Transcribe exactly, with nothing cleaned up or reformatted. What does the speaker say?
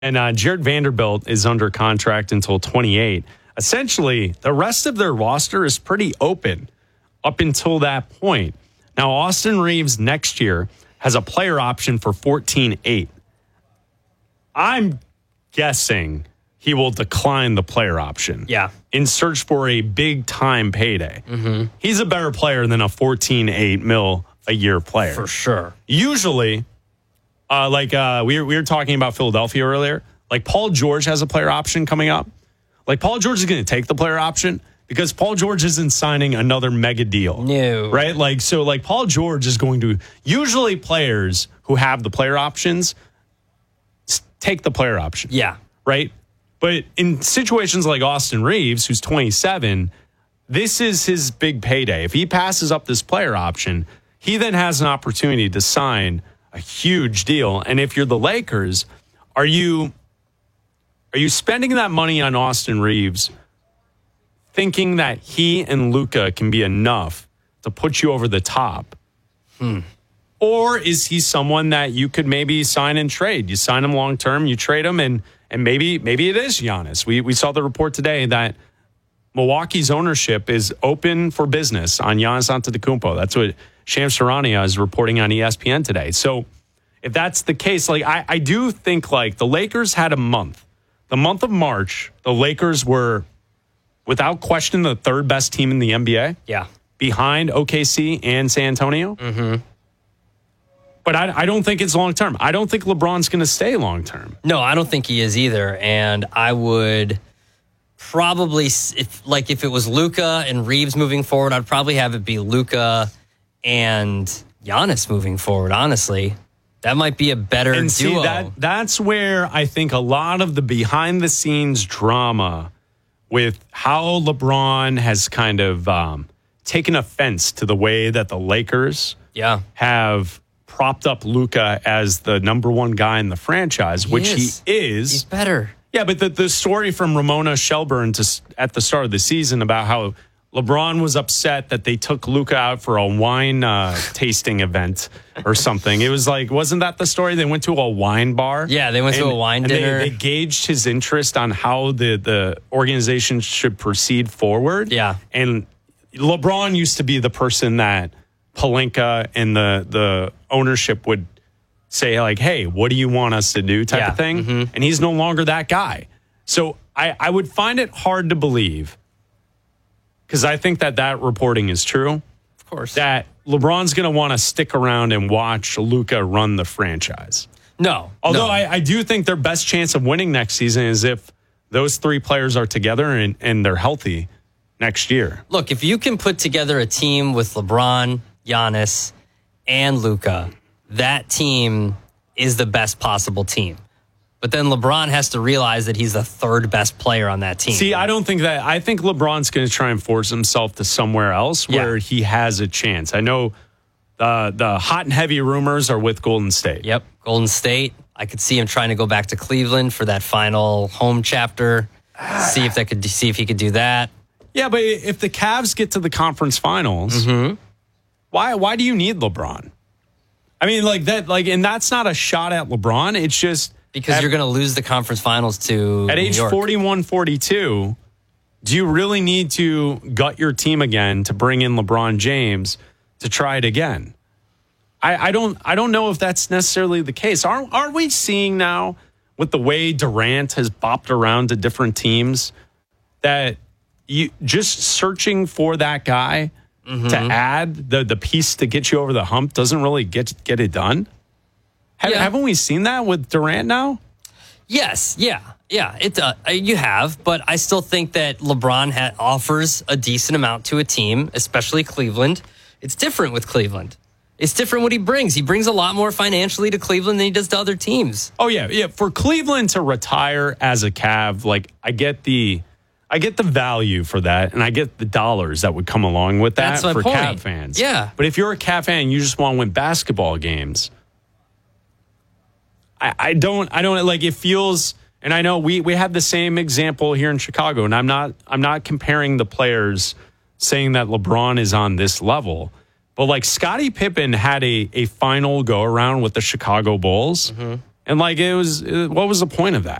And uh, Jared Vanderbilt is under contract until twenty-eight. Essentially, the rest of their roster is pretty open up until that point. Now, Austin Reeves next year has a player option for fourteen eight. I'm guessing he will decline the player option. Yeah. In search for a big time payday. Mm-hmm. He's a better player than a fourteen eight mil a year player. For sure. Usually, uh, like uh, we, were, we were talking about Philadelphia earlier, like Paul George has a player option coming up. Like Paul George is going to take the player option because Paul George isn't signing another mega deal. No. Right? Like, so like Paul George is going to, usually players who have the player options take the player option. Yeah. Right? But in situations like Austin Reeves, who's twenty-seven, this is his big payday. If he passes up this player option, he then has an opportunity to sign a huge deal. And if you're the Lakers, are you are you spending that money on Austin Reeves thinking that he and Luka can be enough to put you over the top? Hmm. Or is he someone that you could maybe sign and trade? You sign him long term, you trade him, and and maybe maybe it is Giannis. We we saw the report today that Milwaukee's ownership is open for business on Giannis Antetokounmpo. That's what Shams Charania is reporting on E S P N today. So if that's the case, like I, I do think like the Lakers had a month. The month of March, the Lakers were without question the third best team in the N B A. Yeah. Behind O K C and San Antonio. Mm-hmm. But I, I don't think it's long term. I don't think LeBron's going to stay long term. No, I don't think he is either. And I would probably, if like if it was Luka and Reeves moving forward, I'd probably have it be Luka and Giannis moving forward. Honestly, that might be a better and duo. See, that that's where I think a lot of the behind the scenes drama with how LeBron has kind of um, taken offense to the way that the Lakers yeah. have propped up Luka as the number one guy in the franchise, he which is. he is. He's better. Yeah, but the, the story from Ramona Shelburne to, at the start of the season about how LeBron was upset that they took Luka out for a wine uh, tasting event or something. It was like, wasn't that the story? They went to a wine bar. Yeah, they went and, to a wine and dinner. They, they gauged his interest on how the, the organization should proceed forward. Yeah. And LeBron used to be the person that Pelinka and the, the ownership would say, like, hey, what do you want us to do type yeah. of thing? Mm-hmm. And he's no longer that guy. So I, I would find it hard to believe, because I think that that reporting is true. Of course. That LeBron's going to want to stick around and watch Luka run the franchise. No. Although no. I, I do think their best chance of winning next season is if those three players are together and, and they're healthy next year. Look, if you can put together a team with LeBron, Giannis, and Luka, that team is the best possible team. But then LeBron has to realize that he's the third best player on that team. See, I don't think that. I think LeBron's going to try and force himself to somewhere else where yeah. he has a chance. I know the the hot and heavy rumors are with Golden State. Yep, Golden State. I could see him trying to go back to Cleveland for that final home chapter. See if that could see if he could do that. Yeah, but if the Cavs get to the conference finals, mm-hmm. why why do you need LeBron? I mean, like that, like, and that's not a shot at LeBron. It's just because at, you're going to lose the conference finals to at New age York. forty-one, forty-two. Do you really need to gut your team again to bring in LeBron James to try it again? I, I don't. I don't know if that's necessarily the case. Are are we seeing now with the way Durant has bopped around to different teams that you just searching for that guy mm-hmm. to add the the piece to get you over the hump doesn't really get get it done? Have, yeah. Haven't we seen that with Durant now? Yes. Yeah. Yeah. It uh, you have, but I still think that LeBron ha- offers a decent amount to a team, especially Cleveland. It's different with Cleveland. It's different what he brings. He brings a lot more financially to Cleveland than he does to other teams. Oh yeah, yeah. For Cleveland to retire as a Cav, like I get the, I get the value for that, and I get the dollars that would come along with that That's my for point. Cav fans. Yeah. But if you're a Cav fan, and you just want to win basketball games. I, I don't. I don't like. It feels, and I know we we have the same example here in Chicago, and I'm not. I'm not comparing the players, saying that LeBron is on this level. But like Scottie Pippen had a, a final go around with the Chicago Bulls. Mm-hmm. And like it was, what was the point of that?